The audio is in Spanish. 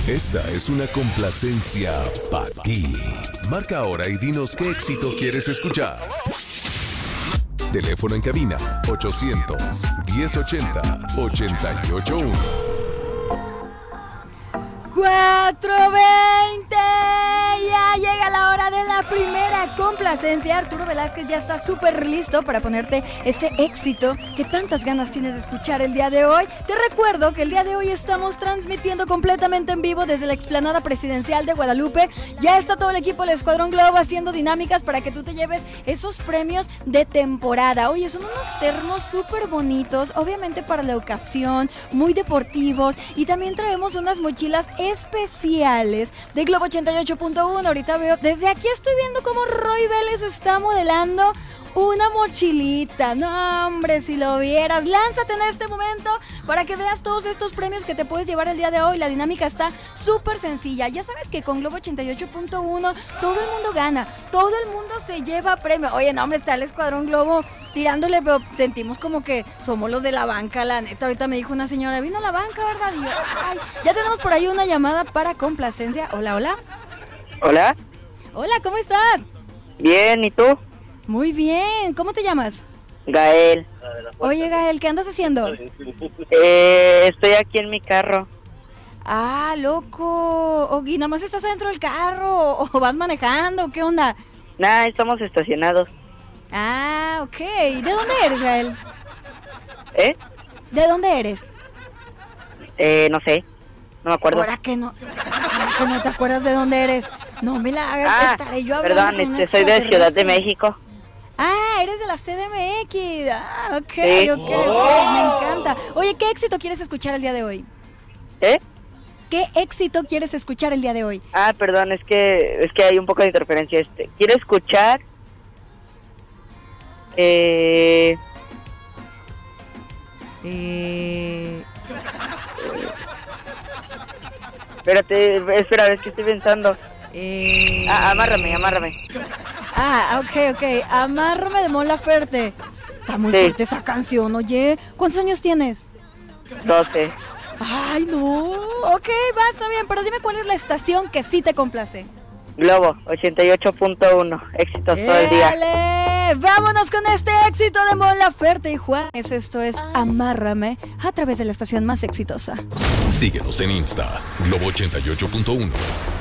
Esta es una complacencia para ti. Marca ahora y dinos qué éxito quieres escuchar. Teléfono en cabina 800-1080-881. 4:20. Ya llega la hora de la primera complacencia. Arturo Velázquez ya está súper listo para ponerte ese éxito que tantas ganas tienes de escuchar el día de hoy. Te recuerdo que el día de hoy estamos transmitiendo completamente en vivo desde la explanada presidencial de Guadalupe. Ya está todo el equipo del Escuadrón Globo haciendo dinámicas para que tú te lleves esos premios de temporada. Oye, son unos termos súper bonitos, obviamente para la ocasión, muy deportivos, y también traemos unas mochilas especiales de Globo 88.1. Ahorita veo, desde aquí estoy viendo cómo Roy Vélez está modelando una mochilita. No, hombre, si lo vieras. Lánzate en este momento para que veas todos estos premios que te puedes llevar el día de hoy. La dinámica está súper sencilla. Ya sabes que con Globo 88.1 todo el mundo gana, todo el mundo se lleva premio. Oye, no, hombre, está el Escuadrón Globo tirándole, pero sentimos como que somos los de la banca, la neta. Ahorita me dijo una señora, vino a la banca, ¿verdad? Y yo, ay, ya tenemos por ahí una llamada para complacencia. Hola, hola. Hola. Hola, ¿cómo estás? Bien, ¿y tú? Muy bien, ¿cómo te llamas? Gael. Oye, Gael, ¿qué andas haciendo? Estoy aquí en mi carro. Ah, loco. ¿Y nada más estás adentro del carro? ¿O vas manejando? ¿Qué onda? Nah, estamos estacionados. Ah, ok. ¿De dónde eres, Gael? ¿De dónde eres? No sé. No me acuerdo. ¿Ahora que no te acuerdas de dónde eres? No me la hagas, estaré yo hablando perdón, con un soy de Ciudad de extraterrestre. México. Ah, eres de la CDMX. Ah, ok, Sí. ok, me encanta. Oye, ¿qué éxito quieres escuchar el día de hoy? ¿Qué éxito quieres escuchar el día de hoy? Ah, perdón, es que hay un poco de interferencia. Quiero escuchar espera, es que estoy pensando. Amárrame. Ah, ok. Amárrame de Mon Laferte. Está muy fuerte esa canción, oye. ¿Cuántos años tienes? 12. Ay, no. Ok, va, está bien, pero dime cuál es la estación que sí te complace. Globo 88.1. Éxitos todo el día. ¡Dale! Vámonos con este éxito de Mon Laferte y Juanes. Esto es Amárrame a través de la estación más exitosa. Síguenos en Insta, Globo 88.1.